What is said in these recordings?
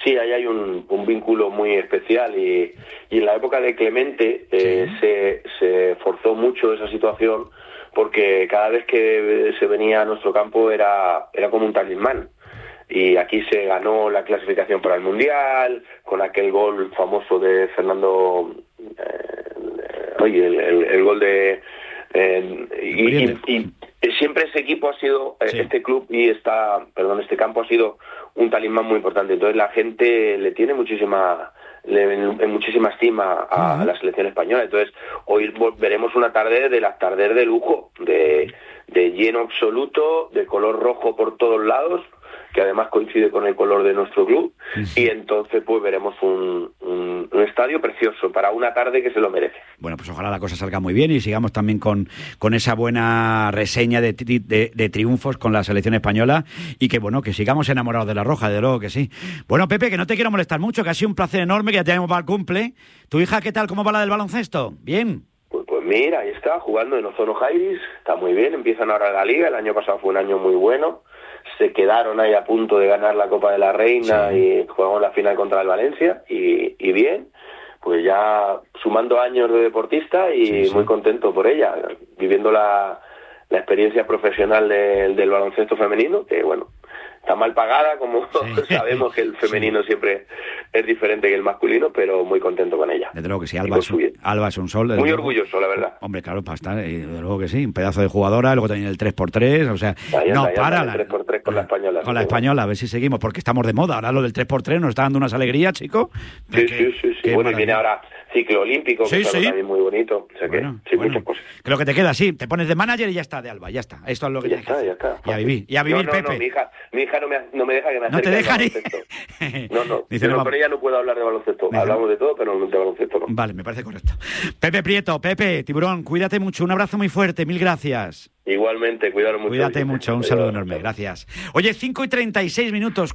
Sí, ahí hay un vínculo muy especial y en la época de Clemente se forzó mucho esa situación porque cada vez que se venía a nuestro campo era como un talismán. Y aquí se ganó la clasificación para el Mundial, con aquel gol famoso de Fernando, el gol de... y siempre ese equipo ha sido, este club y este campo ha sido un talismán muy importante. Entonces la gente le tiene muchísima estima a la selección española. Entonces hoy veremos una tarde de las tardes de lujo, de lleno absoluto, de color rojo por todos lados, que además coincide con el color de nuestro club, y entonces pues veremos un estadio precioso para una tarde que se lo merece. Bueno, pues ojalá la cosa salga muy bien y sigamos también con esa buena reseña de triunfos con la selección española y que sigamos enamorados de la Roja, de luego que sí. Bueno, Pepe, que no te quiero molestar mucho, que ha sido un placer enorme, que ya tenemos para el cumple. ¿Tu hija qué tal? ¿Cómo va la del baloncesto? ¿Bien? Pues mira, ahí está, jugando en Ozono Jairis, está muy bien, empiezan ahora la liga, el año pasado fue un año muy bueno, se quedaron ahí a punto de ganar la Copa de la Reina y jugamos la final contra el Valencia y bien, pues ya sumando años de deportista y muy contento por ella, viviendo la experiencia profesional del baloncesto femenino, que bueno, está mal pagada, como sabemos que el femenino siempre es diferente que el masculino, pero muy contento con ella. Desde luego que sí, Alba es un sol. Muy orgulloso, la verdad. Hombre, claro, para estar, desde luego que sí, un pedazo de jugadora, luego también el 3x3, o sea, para el 3x3 con la española. Con la española, a ver si seguimos, porque estamos de moda. Ahora lo del 3x3 nos está dando unas alegrías, chico. Sí. Bueno, y viene ahora ciclo olímpico, que es algo también muy bonito. O sea muchas cosas. Creo que te queda así, te pones de manager y ya está, de Alba, ya está. Esto es lo que ya está. Y a vivir, Pepe. No, mi hija no me deja que me acerque. ¿No te deja ni...? Dice, con ella no puedo hablar de baloncesto. Hablamos de todo, pero de baloncesto no. Vale, me parece correcto. Pepe Prieto, Tiburón, cuídate mucho, un abrazo muy fuerte, mil gracias. Igualmente, Cuídate mucho, un saludo enorme, gracias. Oye, 5:36,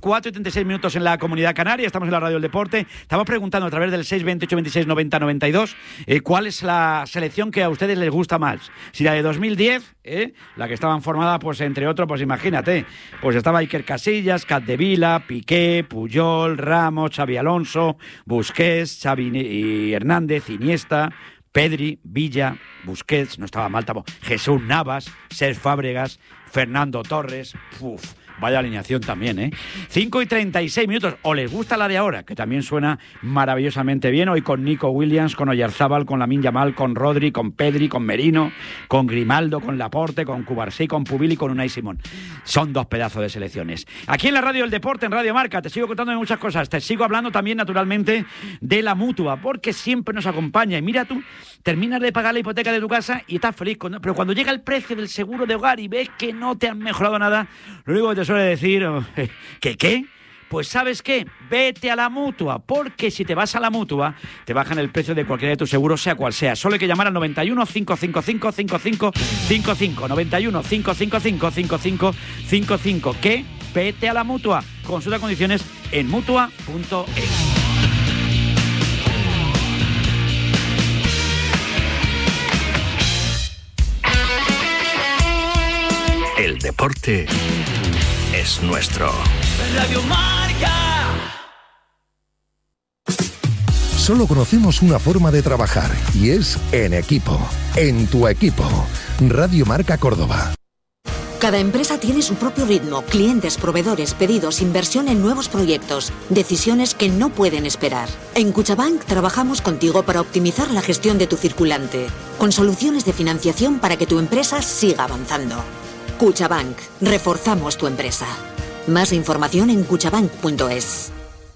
4:36 en la Comunidad Canaria, estamos en la Radio del Deporte. Estamos preguntando a través del 628 26 90 92 cuál es la selección que a ustedes les gusta más. Si la de 2010, la que estaban formada, pues entre otros, pues imagínate, pues estaba Iker Casillas, Capdevila, Piqué, Puyol, Ramos, Xavi Alonso, Busquets, Xavi y Hernández, Iniesta, Pedri, Villa, Busquets, no estaba mal tampoco, Jesús Navas, Cesc Fábregas, Fernando Torres, vaya alineación también, 5:36. ¿O les gusta la de ahora? Que también suena maravillosamente bien. Hoy con Nico Williams, con Oyarzábal, con Lamine Yamal, con Rodri, con Pedri, con Merino, con Grimaldo, con Laporte, con Cubarsí, con Pubil y con Unai Simón. Son dos pedazos de selecciones. Aquí en la Radio del Deporte, en Radio Marca, te sigo contando de muchas cosas. Te sigo hablando también, naturalmente, de la Mutua, porque siempre nos acompaña. Y mira tú, terminas de pagar la hipoteca de tu casa y estás feliz. Pero cuando llega el precio del seguro de hogar y ves que no te han mejorado nada, lo único que te suele decir, ¿qué? Pues ¿sabes qué? Vete a la Mutua, porque si te vas a la Mutua, te bajan el precio de cualquiera de tus seguros, sea cual sea. Solo hay que llamar al 91 555 5555, 91 555 5555. ¿Qué? Vete a la Mutua. Consulta condiciones en mutua.es. El deporte es nuestro. Radio Marca. Solo conocemos una forma de trabajar y es en equipo. En tu equipo. Radio Marca Córdoba. Cada empresa tiene su propio ritmo, clientes, proveedores, pedidos, inversión en nuevos proyectos, decisiones que no pueden esperar. En Cuchabank trabajamos contigo para optimizar la gestión de tu circulante, con soluciones de financiación para que tu empresa siga avanzando. Cuchabank, reforzamos tu empresa. Más información en cuchabank.es.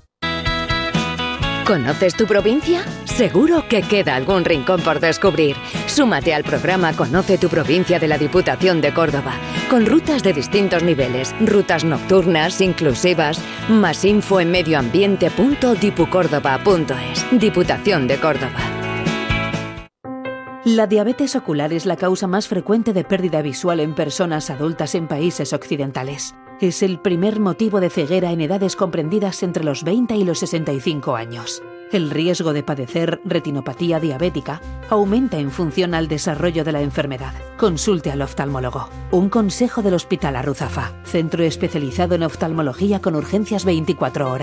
¿Conoces tu provincia? Seguro que queda algún rincón por descubrir. Súmate al programa Conoce tu provincia de la Diputación de Córdoba, con rutas de distintos niveles, rutas nocturnas, inclusivas. Más info en medioambiente.dipucórdoba.es. Diputación de Córdoba. La diabetes ocular es la causa más frecuente de pérdida visual en personas adultas en países occidentales. Es el primer motivo de ceguera en edades comprendidas entre los 20 y los 65 años. El riesgo de padecer retinopatía diabética aumenta en función al desarrollo de la enfermedad. Consulte al oftalmólogo. Un consejo del Hospital Arruzafa, centro especializado en oftalmología con urgencias 24 horas.